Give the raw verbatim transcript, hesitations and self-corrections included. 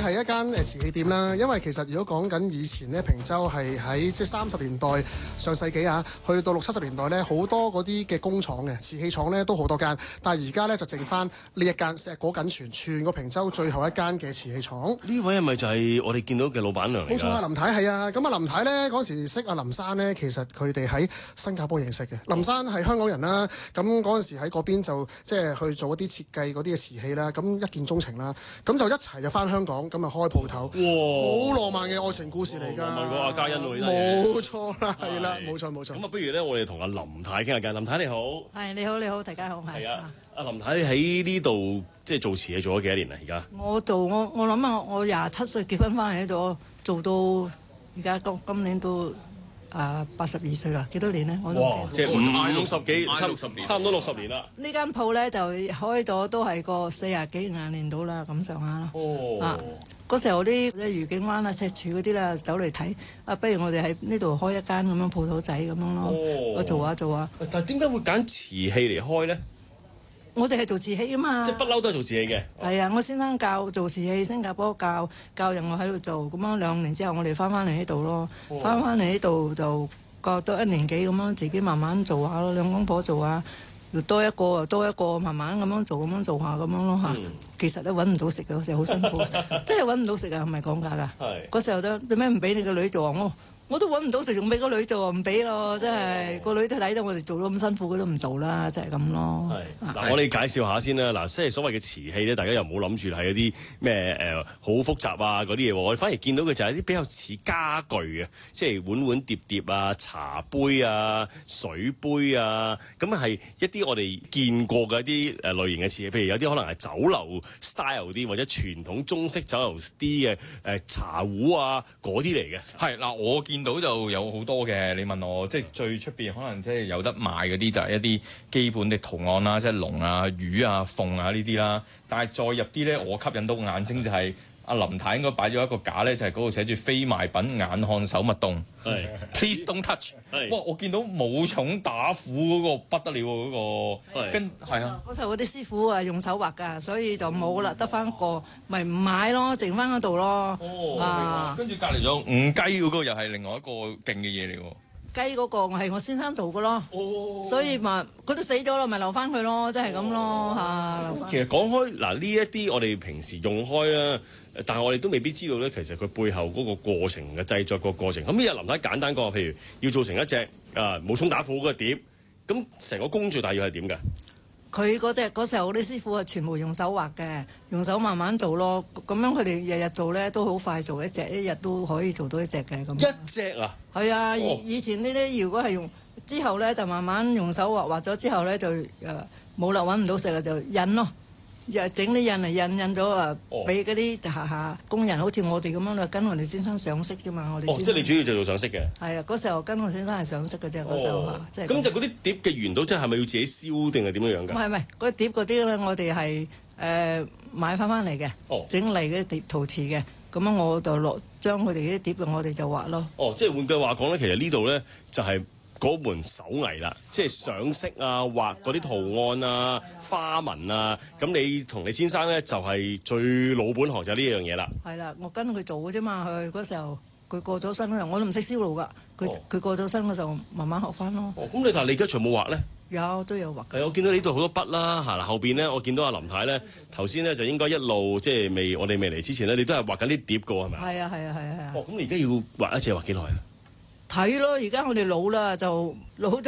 係一間誒瓷器店啦，因為其實如果講緊以前咧，坪洲係喺即係三十年代上世紀啊，去到六七十年代咧，好多嗰啲嘅工廠嘅瓷器廠咧都好多間，但係而家咧就剩翻呢一間碩果僅存，全個坪洲最後一間嘅瓷器廠。 呢位係咪就係我哋見到嘅老闆娘嚟㗎？ 冇錯啊，林太係啊。咁啊，林太咧嗰時識阿林生咧，其實佢哋喺新加坡認識嘅。林生係香港人啦，咁嗰陣時喺嗰邊就即係去做一啲設計嗰啲嘅瓷器啦，咁一見鍾情啦，咁就一齊就翻香港，咁啊開鋪頭。哇！好浪漫嘅愛情故事嚟㗎。問過阿嘉欣喎，冇錯啦，係啦，冇錯冇錯。咁啊，不如咧，我哋同阿林太傾下偈。林太你好。係你好，你好，大家好。係啊，阿林太你喺呢度即係做瓷器做咗幾多年啊？而家我做我我諗下，我廿七歲結婚翻嚟喺度做到而家今今年都啊八十二歲啦。幾多年咧？我都哇！即係五六十幾，差差唔多六十年啦。呢間鋪咧就開咗都係個四廿幾廿年到啦，咁上下啦。哦。啊！嗰時候啲愉景灣啊、赤柱嗰啲啦，走嚟睇啊，不如我哋喺呢度開一間咁樣鋪頭仔咁樣咯。我做下做下。但係點解會揀瓷器嚟開咧？我哋係做瓷器啊嘛。即係不嬲都係做瓷器嘅。係啊，我先生教做瓷器，新加坡教教人我喺度做，咁樣兩年之後我哋翻翻嚟呢度咯。翻翻嚟呢度就過多一年幾咁樣，自己慢慢做下咯，兩公婆做下。又多一個又多一個，慢慢咁樣做，咁樣做下咁樣咯嚇。嗯、其實都揾唔到食嘅，嗰時候好辛苦，真係揾唔到食啊！係咪講假㗎？嗰是時候都點解唔俾你個女做啊？我我都揾唔到食，仲俾個女做啊？唔俾咯，真係個、哦、女都睇到我哋做到咁辛苦，佢都唔做啦，真係咁咯。嗱是，是我哋介紹下先啦。嗱，即係所謂嘅瓷器咧，大家又唔好諗住係嗰啲咩誒好複雜啊嗰啲嘢。我哋反而見到嘅就係一啲比較似家具嘅，即係碗碗碟碟啊、茶杯啊、水杯啊，咁係一啲我哋見過嘅一啲誒類型嘅瓷器，譬如有啲可能係酒樓 style 啲，或者傳統中式酒樓啲嘅誒茶壺啊嗰啲嚟嘅。 係嗱，我見到就有好多嘅。你問我即係最出邊可能即係有得賣嗰啲就係一啲基本嘅圖案啦，即係龍啊、魚啊、鳳啊呢啲啦。但係再入啲咧，我吸引到眼睛就係、是。阿林太應該擺咗一個架咧，就係嗰度寫住非賣品，眼看手勿動。係是，Please don't touch 是。哇！我見到武重打虎嗰個不得了嗰、那個，是跟係啊。嗰時候嗰啲師傅啊用手畫㗎，所以就冇啦，得翻個咪唔買咯，剩翻嗰度咯。哦，啊、跟住隔離咗五雞嗰個又係另外一個勁嘅嘢嚟喎。雞嗰個係我先生做嘅咯，哦、所以咪佢都死咗啦，咪留翻佢咯，即係咁咯嚇。哦、 其實講開嗱，呢一啲我哋平時用開啦，但係我哋都未必知道咧，其實佢背後嗰個過程嘅製作個過程。咁呢日林太簡單講，譬如要做成一隻啊武松打虎嗰個碟，咁成個工序大約係點㗎？佢嗰隻嗰時候啲師傅係全部用手畫嘅，用手慢慢做咯。咁樣佢哋日日做咧都好快做一隻，一日都可以做到一隻嘅咁。一隻啊？係啊，哦、以以前呢啲如果係用之後咧，就慢慢用手畫畫咗之後咧，就誒冇啦，揾唔到食啦，就印咯。又整啲印嚟印印咗啊，俾嗰啲下下工人，好似我哋咁樣啦，跟我哋先生上色啫嘛，我哋。哦，即係你主要就做上色嘅。係啊，嗰時候跟我先生係上色嘅啫，嗰時候嚇，即係。咁就嗰啲碟嘅原料，即係係咪要自己燒定係點樣樣㗎？唔係唔係，嗰啲碟嗰啲咧，我哋係誒買翻翻嚟嘅，整嚟嘅碟陶瓷嘅，咁樣我就落將佢哋啲碟，我哋就畫咯。哦，即係換句話講咧，其實呢度咧就係。嗰門手藝啦，即係上色啊、畫嗰啲圖案啊、花紋啊，咁你同你先生咧就係最老本行就係呢樣嘢啦。係啦，我跟佢做嘅啫嘛，佢嗰時候佢過咗身嗰陣，我都唔識燒爐噶，佢佢、哦、過咗身我就慢慢學翻咯。哦，咁你但係你而家全部畫咧？有都有畫。係，我見到呢度好多筆啦，嚇後邊咧，我見到阿林太咧頭先咧就應該一路即係未我哋未嚟之前咧，你都係畫緊啲碟噶係咪？係啊係啊係啊係啊。哦，咁你而家要畫一次畫幾耐啊？睇咯，而家我哋老啦，就老。